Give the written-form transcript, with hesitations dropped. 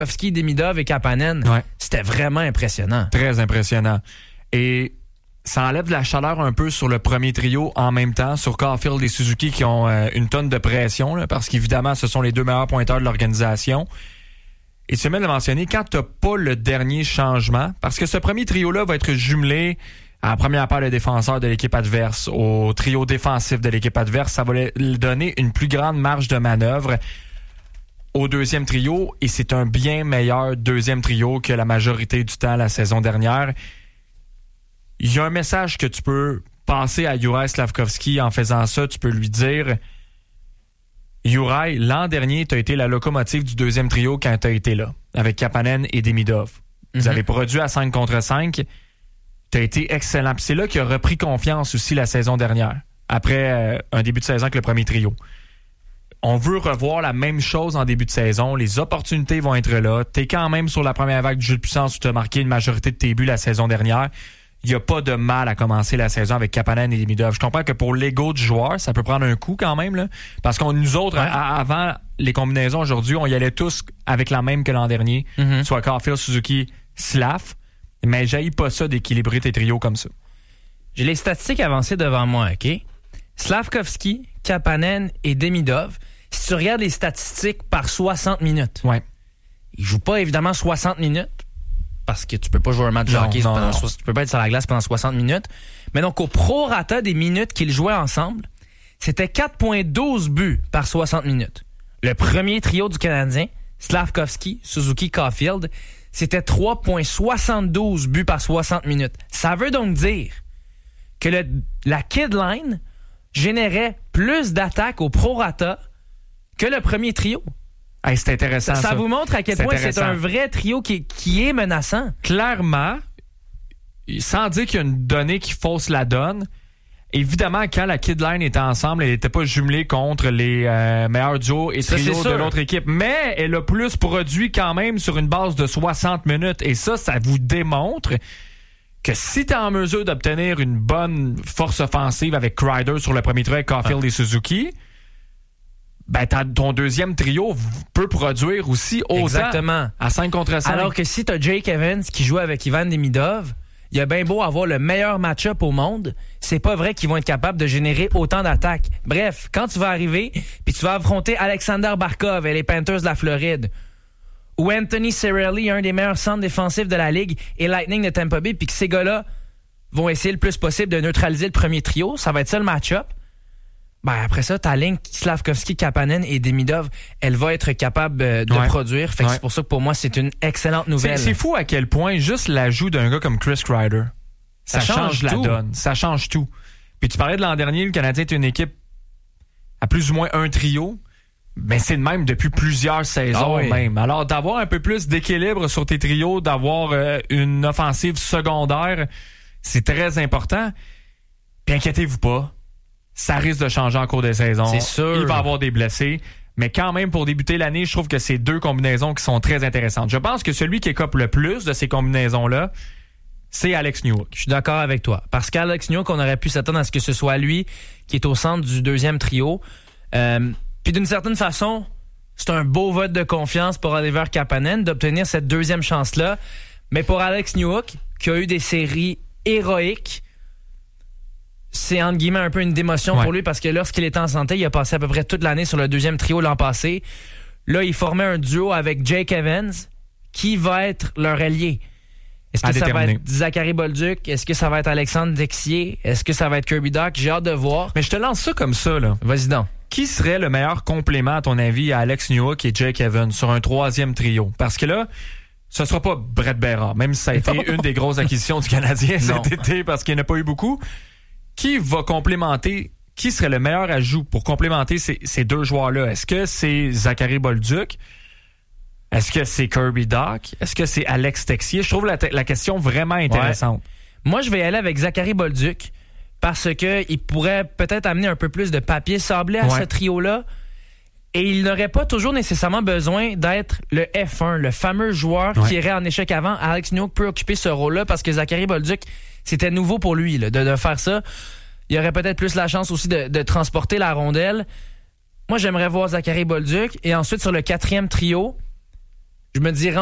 Slafkovský, Demidov et Kapanen, c'était vraiment impressionnant. Très impressionnant. Et ça enlève de la chaleur un peu sur le premier trio en même temps, sur Caulfield et Suzuki qui ont une tonne de pression, là, parce qu'évidemment, ce sont les deux meilleurs pointeurs de l'organisation. Et tu viens de le mentionner, quand tu n'as pas le dernier changement, parce que ce premier trio-là va être jumelé à la première paire de défenseurs de l'équipe adverse, au trio défensif de l'équipe adverse, ça va donner une plus grande marge de manœuvre au deuxième trio, et c'est un bien meilleur deuxième trio que la majorité du temps la saison dernière. Il y a un message que tu peux passer à Juraj Slafkovský en faisant ça. Tu peux lui dire: Juraj, l'an dernier, tu as été la locomotive du deuxième trio quand tu as été là, avec Kapanen et Demidov. Vous avez produit à 5 contre 5. Tu as été excellent. Puis c'est là qu'il a repris confiance aussi la saison dernière, après un début de saison avec le premier trio. On veut revoir la même chose en début de saison. Les opportunités vont être là. Tu es quand même sur la première vague du jeu de puissance où tu as marqué une majorité de tes buts la saison dernière. Il n'y a pas de mal à commencer la saison avec Kapanen et Demidov. Je comprends que pour l'ego du joueur, ça peut prendre un coup quand même, là, parce qu'on nous autres, avant les combinaisons aujourd'hui, on y allait tous avec la même que l'an dernier, soit Caulfield, Suzuki, Slaf, mais j'haïs pas ça d'équilibrer tes trios comme ça. J'ai les statistiques avancées devant moi, OK? Slafkovský, Kapanen et Demidov, si tu regardes les statistiques par 60 minutes, ils jouent pas évidemment 60 minutes, parce que tu peux pas jouer un match de hockey tu peux pas être sur la glace pendant 60 minutes. Mais donc, au prorata des minutes qu'ils jouaient ensemble, c'était 4,12 buts par 60 minutes. Le premier trio du Canadien, Slafkovský, Suzuki, Caulfield, c'était 3,72 buts par 60 minutes. Ça veut donc dire que la Kid Line générait plus d'attaques au prorata que le premier trio. Hey, c'est intéressant. Ça vous montre à quel point c'est un vrai trio qui est menaçant. Clairement, sans dire qu'il y a une donnée qui fausse la donne, évidemment, quand la Kid Line était ensemble, elle n'était pas jumelée contre les meilleurs duos et trios de l'autre équipe. Mais elle a plus produit quand même sur une base de 60 minutes. Et ça vous démontre que si tu es en mesure d'obtenir une bonne force offensive avec Kreider sur le premier trio, Caulfield et Suzuki, ben ton deuxième trio peut produire aussi autant à 5 contre 5. Alors que si tu as Jake Evans qui joue avec Ivan Demidov, il a bien beau avoir le meilleur match-up au monde, c'est pas vrai qu'ils vont être capables de générer autant d'attaques. Bref, quand tu vas arriver puis tu vas affronter Alexander Barkov et les Panthers de la Floride, ou Anthony Cirelli, un des meilleurs centres défensifs de la Ligue, et Lightning de Tampa Bay, puis que ces gars-là vont essayer le plus possible de neutraliser le premier trio, ça va être ça le match-up. Ben après ça, ta ligne Slafkovský, Kapanen et Demidov, elle va être capable de produire. Fait que c'est pour ça que pour moi, c'est une excellente nouvelle. C'est fou à quel point juste l'ajout d'un gars comme Chris Kreider, ça change la donne. Ça change tout. Puis tu parlais de l'an dernier, le Canadien est une équipe à plus ou moins un trio. Ben c'est le même depuis plusieurs saisons même. Alors d'avoir un peu plus d'équilibre sur tes trios, d'avoir une offensive secondaire, c'est très important. Puis inquiétez-vous pas. Ça risque de changer en cours de saison. C'est sûr. Il va y avoir des blessés. Mais quand même, pour débuter l'année, je trouve que c'est deux combinaisons qui sont très intéressantes. Je pense que celui qui écope le plus de ces combinaisons-là, c'est Alex Newhook. Je suis d'accord avec toi. Parce qu'Alex Newhook, on aurait pu s'attendre à ce que ce soit lui qui est au centre du deuxième trio. Puis d'une certaine façon, c'est un beau vote de confiance pour Oliver Kapanen d'obtenir cette deuxième chance-là. Mais pour Alex Newhook, qui a eu des séries héroïques, c'est entre guillemets un peu une démotion pour lui parce que lorsqu'il était en santé, il a passé à peu près toute l'année sur le deuxième trio l'an passé. Là, il formait un duo avec Jake Evans qui va être leur allié. Est-ce que ça va être Zachary Bolduc? Est-ce que ça va être Alexandre Texier? Est-ce que ça va être Kirby Dach? J'ai hâte de voir. Mais je te lance ça comme ça, là. Vas-y donc. Qui serait le meilleur complément, à ton avis, à Alex Newhook et Jake Evans sur un troisième trio? Parce que là, ce sera pas Brett Berard, même si ça a été une des grosses acquisitions du Canadien cet été parce qu'il n'y en a pas eu beaucoup. Qui va complémenter, qui serait le meilleur ajout pour complémenter ces deux joueurs-là? Est-ce que c'est Zachary Bolduc? Est-ce que c'est Kirby Dach? Est-ce que c'est Alex Texier? Je trouve la question vraiment intéressante. Moi, je vais y aller avec Zachary Bolduc parce qu'il pourrait peut-être amener un peu plus de papier sablé à ce trio-là. Et il n'aurait pas toujours nécessairement besoin d'être le F1, le fameux joueur qui irait en échec avant. Alex Newhook peut occuper ce rôle-là parce que Zachary Bolduc, c'était nouveau pour lui là, de faire ça. Il aurait peut-être plus la chance aussi de transporter la rondelle. Moi, j'aimerais voir Zachary Bolduc. Et ensuite, sur le quatrième trio, Je me dis